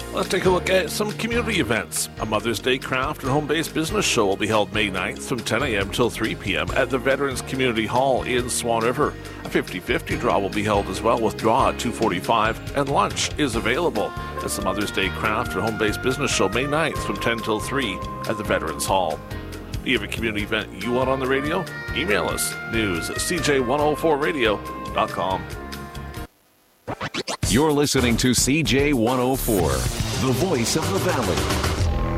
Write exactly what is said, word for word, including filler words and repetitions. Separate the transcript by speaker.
Speaker 1: Let's take a look at some community events. A Mother's Day craft and home-based business show will be held May ninth from ten a.m. till three p.m. at the Veterans Community Hall in Swan River. A fifty-fifty draw will be held as well with draw at two forty-five, and lunch is available. It's the Mother's Day craft and home-based business show May ninth from ten till three at the Veterans Hall. Do you have a community event you want on the radio? Email us, news at c j one oh four radio dot com.
Speaker 2: You're listening to C J one oh four, the voice of the Valley.